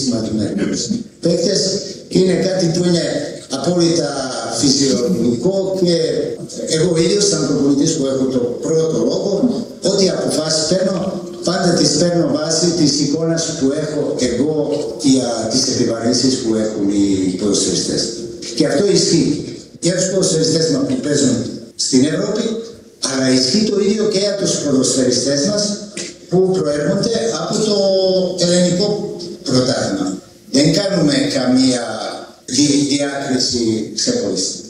στήσιμα του Mercedes παίκτες. Είναι κάτι που είναι απόλυτα φυσιολογικό και εγώ ίδιος σαν προπονητής που έχω το πρώτο λόγο, ό,τι αποφάσεις παίρνω, πάντα τις παίρνω βάσει της εικόνας που έχω εγώ για τις επιβαρύνσεις που έχουν οι ποδοσφαιριστές. Και αυτό ισχύει για τους ποδοσφαιριστές μας που παίζουν στην Ευρώπη, αλλά ισχύει το ίδιο και για τους ποδοσφαιριστές μας που προέρχονται από το ελληνικό πρωτάθλημα. Δεν κάνουμε καμία διάκριση ξεχωριστή.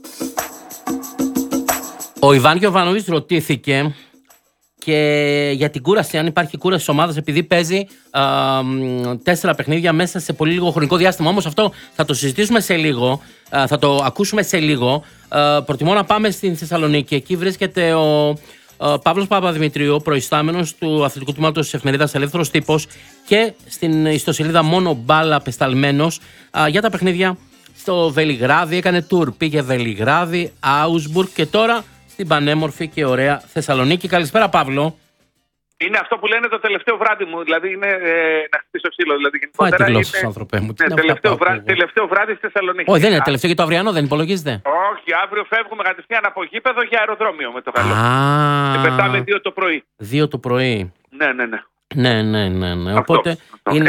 Ο Ιβάν Γιοβάνοβιτς ρωτήθηκε και για την κούραση, αν υπάρχει κούραση της ομάδας, επειδή παίζει 4 παιχνίδια μέσα σε πολύ λίγο χρονικό διάστημα. Όμως αυτό θα το συζητήσουμε σε λίγο, θα το ακούσουμε σε λίγο. Προτιμώ να πάμε στην Θεσσαλονίκη. Εκεί βρίσκεται ο Παύλος Παπαδημητρίου, προϊστάμενος του αθλητικού τμήματος της εφημερίδας Ελεύθερος Τύπος και στην ιστοσελίδα Μόνο Μπάλα πεσταλμένος για τα παιχνίδια στο Βελιγράδι. Έκανε tour, πήγε Βελιγράδι, Άουσμπουργκ και τώρα στην πανέμορφη και ωραία Θεσσαλονίκη. Καλησπέρα, Παύλο. Είναι αυτό που λένε το τελευταίο βράδυ μου, δηλαδή είναι να χτυπήσω ξύλο. Δηλαδή, φάει τη γλώσσα σου, άνθρωπε μου. Ναι, τελευταίο βράδυ στη Θεσσαλονίκη. Όχι, δεν είναι τελευταίο, και το αυριανό δεν υπολογίζεται. Όχι, αύριο φεύγουμε κατευθείαν από γήπεδο για αεροδρόμιο με το καλό. Και πετάμε 2 το πρωί. 2 το πρωί. Ναι. Οπότε είναι...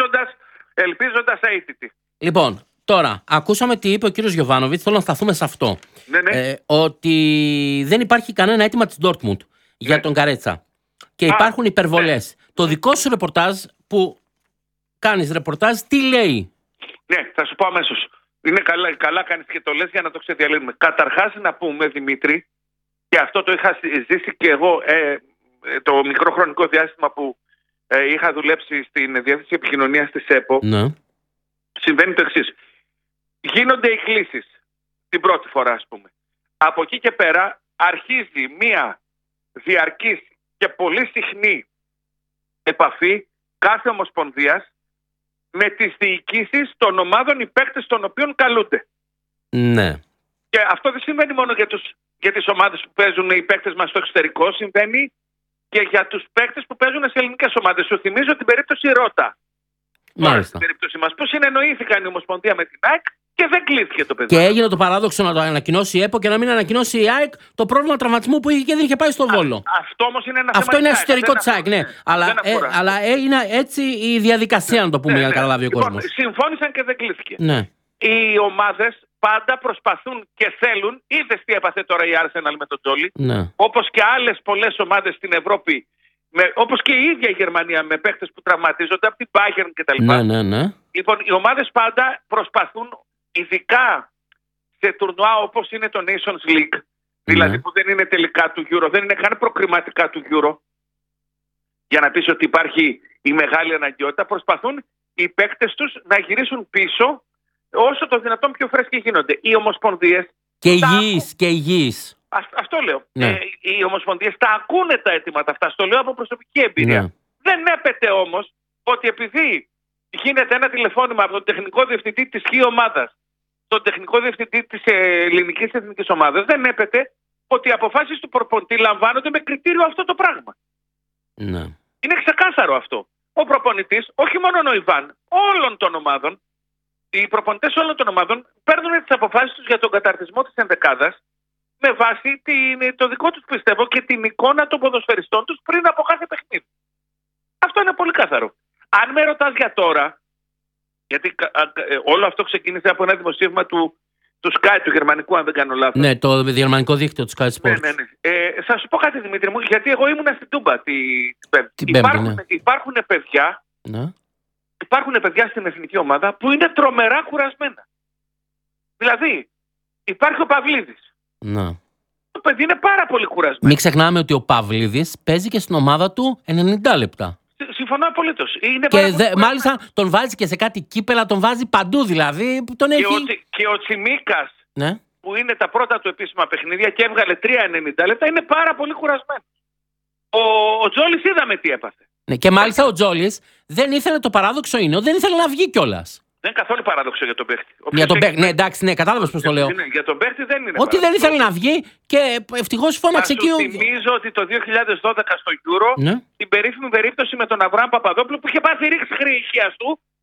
Ελπίζοντας αίτητη. Λοιπόν, τώρα, ακούσαμε τι είπε ο κύριος Γιοβάνοβιτς, θέλω να σταθούμε σε αυτό. Ναι. Ότι δεν υπάρχει κανένα αίτημα της Ντόρτμουντ για τον Καρέτσα. Και υπάρχουν υπερβολές. Το δικό σου ρεπορτάζ που κάνεις ρεπορτάζ, τι λέει? Ναι, θα σου πω αμέσως. Είναι καλά κάνεις και το λες για να το ξεδιαλύνουμε. Καταρχάς να πούμε, Δημήτρη, και αυτό το είχα ζήσει και εγώ το μικρό χρονικό διάστημα που είχα δουλέψει στην Διεύθυνση Επικοινωνίας της ΕΠΟ. Ναι. Συμβαίνει το εξής. Γίνονται οι κλήσεις την πρώτη φορά, ας πούμε. Από εκεί και πέρα αρχίζει μία διαρκής και πολύ συχνή επαφή κάθε ομοσπονδίας με τις διοικήσεις των ομάδων, οι παίκτες των οποίων καλούνται. Ναι. Και αυτό δεν συμβαίνει μόνο για τις ομάδες που παίζουν οι παίκτες μας στο εξωτερικό, συμβαίνει και για τους παίκτες που παίζουν σε ελληνικές ομάδες. Σου θυμίζω την περίπτωση Ρώτα. Μάλιστα. Στην περίπτωση μας, που συνεννοήθηκαν η Ομοσπονδία με την ΑΕΚ και δεν κλείθηκε το παιδί. Και έγινε το παράδοξο να το ανακοινώσει η ΕΠΟ και να μην ανακοινώσει η ΑΕΚ το πρόβλημα τραυματισμού που είχε και δεν είχε πάει στο Βόλο. Αυτό όμως είναι ένα αυτό είναι εσωτερικό της ΑΕΚ, ναι. Αλλά είναι έτσι η διαδικασία, να το πούμε, για να καταλάβει ο κόσμος. Συμφώνησαν και δεν κλείθηκε. Ναι. Οι ομάδες πάντα προσπαθούν και θέλουν, είδες τι έπαθε τώρα η Arsenal με τον Τζόλι, ναι, όπως και άλλες πολλές ομάδες στην Ευρώπη, όπως και η ίδια η Γερμανία με παίκτες που τραυματίζονται από την Bayern κτλ. Ναι. Λοιπόν, οι ομάδες πάντα προσπαθούν, ειδικά σε τουρνουά όπως είναι το Nations League, δηλαδή που δεν είναι τελικά του Euro, δεν είναι καν προκριματικά του Euro, για να πεις ότι υπάρχει η μεγάλη αναγκαιότητα, προσπαθούν οι παίκτες τους να γυρίσουν πίσω όσο το δυνατόν πιο φρέσκοι γίνονται. Οι ομοσπονδίες... Και υγιείς. Αυτό λέω. Ναι. Οι ομοσπονδίες τα ακούνε τα αιτήματα αυτά. Στο λέω από προσωπική εμπειρία. Ναι. Δεν έπεται όμως ότι επειδή γίνεται ένα τηλεφώνημα από τον τεχνικό διευθυντή της χ ομάδας, τον τεχνικό διευθυντή της ελληνικής εθνικής ομάδας, δεν έπεται ότι οι αποφάσεις του προπονητή λαμβάνονται με κριτήριο αυτό το πράγμα. Ναι. Είναι ξεκάθαρο αυτό. Ο προπονητής, όχι μόνο ο Ιβάν, όλων των ομάδων, οι προπονητές όλων των ομάδων παίρνουν τις αποφάσεις τους για τον καταρτισμό της ενδεκάδας με βάση το δικό τους, πιστεύω, και την εικόνα των ποδοσφαιριστών τους πριν από κάθε παιχνίδι. Αυτό είναι πολύ καθαρό. Αν με ρωτάς για τώρα, γιατί όλο αυτό ξεκίνησε από ένα δημοσίευμα του Sky, του γερμανικού, αν δεν κάνω λάθος. Ναι, το γερμανικό δίκτυο του Sky Sports. Ναι. Θα σου πω κάτι, Δημήτρη μου, γιατί εγώ ήμουνα στην Τούμπα την Πέμπτη. Υπάρχουν παιδιά, ναι, υπάρχουν παιδιά στην εθνική ομάδα που είναι τρομερά κουρασμένα. Δηλαδή, υπάρχει ο Παυλίδης. Ναι. Το παιδί είναι πάρα πολύ κουρασμένο. Μην ξεχνάμε ότι ο Παυλίδης παίζει και στην ομάδα του 90 λεπτά. Συμφωνώ απολύτως. Μάλιστα τον βάζει και σε κάτι κύπελα, τον βάζει παντού δηλαδή. Τον έχει... Και ο Τσιμίκας, ναι, που είναι τα πρώτα του επίσημα παιχνίδια και έβγαλε 3,90 λεπτά, είναι πάρα πολύ κουρασμένο. Ο Τζόλις είδαμε τι έπαθε. Ναι, και μάλιστα ο Τζόλις δεν ήθελε, το παράδοξο είναι, δεν ήθελε να βγει κιόλας. Δεν είναι καθόλου παράδοξο για τον παίχτη. Για τον παίχτη, ναι, εντάξει, ναι, κατάλαβες πώς το λέω. Για τον παίχτη δεν είναι. Ότι δεν ήθελε να βγει και ευτυχώς φώναξε εκεί. Θα σου θυμίζω ότι το 2012 στο Euro, ναι, την περίφημη περίπτωση με τον Αβραάμ Παπαδόπουλο που είχε πάθει ρήξη χρήσιας του